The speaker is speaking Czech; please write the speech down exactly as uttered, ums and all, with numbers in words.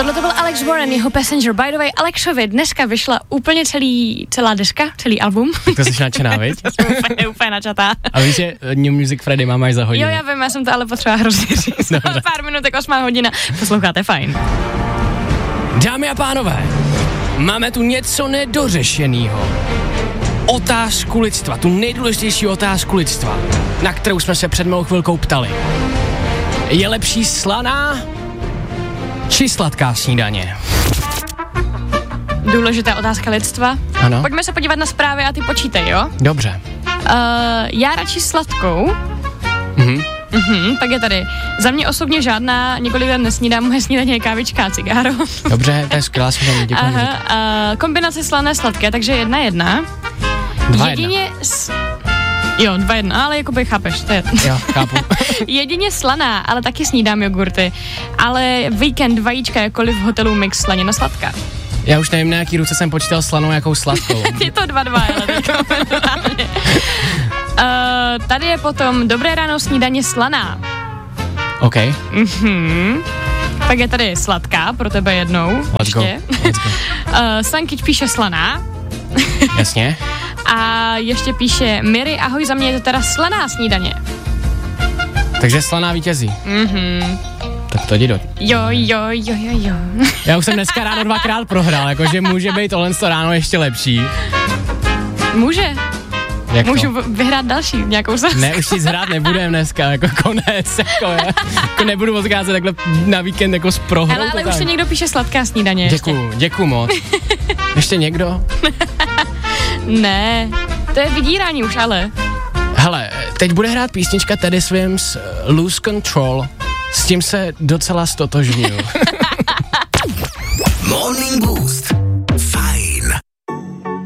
Tohle to byl Alex Warren, jeho Passenger. By the way, Alexovi dneska vyšla úplně celý, celá deska, celý album. Tak to jsi nadšená, viď? To jsem úplně, úplně načatá. A víš, že New Music Friday mám až za hodinu. Jo, já vím, já jsem to ale potřeba hrozně říct. Pár minutek, osmá hodina. Posloucháte fajn. Dámy a pánové, máme tu něco nedořešenýho. Otázku lidstva, tu nejdůležitější otázku lidstva, na kterou jsme se před malou chvilkou ptali. Je lepší slaná či sladká snídaně? Důležitá otázka lidstva. Ano. Pojďme se podívat na zprávy a ty počítej, jo? Dobře. Uh, já radši sladkou. Mhm. Mhm, pak je tady. Za mě osobně žádná, několik let nesnídám, moje snídaně je kávička a cigáro. Dobře, to je skvělá snídaně, děkuji. Aha, uh, kombinace slané sladké, takže jedna jedna. Dva Jedině jedna. S... Jo, dva jedna, ale jakoby chápeš, to je... Jo, chápu. Jedině slaná, ale taky snídám jogurty. Ale víkend vajíčka, jakkoliv v hotelu mix slanina sladká. Já už nevím, na jaký ruce jsem počítal slanou, jakou sladkou. Je to dva dva, ale teďko momentálně. Uh, tady je potom dobré ráno snídaně slaná. OK. Mhm. Pak je tady sladká, pro tebe jednou. Let's ještě. go. Let's go. Uh, Sankyč píše slaná. Jasně. A ještě píše Miri, ahoj, za mě je to teda slaná snídaně. Takže slaná vítězí. Mhm. Tak to jdi do... Jo, jo, jo, jo, jo. Já už jsem dneska ráno dvakrát prohrál, jakože může být tohle ráno ještě lepší. Může. Jak Můžu to? vyhrát další nějakou zase. Ne, už nic hrát nebudem dneska, jako konec, jako, jako nebudu odcházet takhle na víkend jako s prohrou. Hele, ale to už se tak. někdo píše sladká snídaně. Děkuju, děkuju moc. Ještě někdo? Ne, to je vydírání už, ale. Hele, teď bude hrát písnička Teddy Swims Lose Control. S tím se docela stotožňuju. Morning Boost